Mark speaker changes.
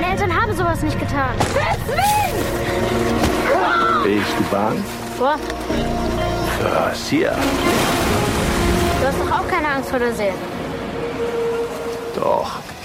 Speaker 1: Meine Eltern haben sowas nicht getan.
Speaker 2: Willst du Bahn?
Speaker 1: Boah,
Speaker 2: Was hier?
Speaker 1: du hast doch auch keine Angst vor der See.
Speaker 2: Doch.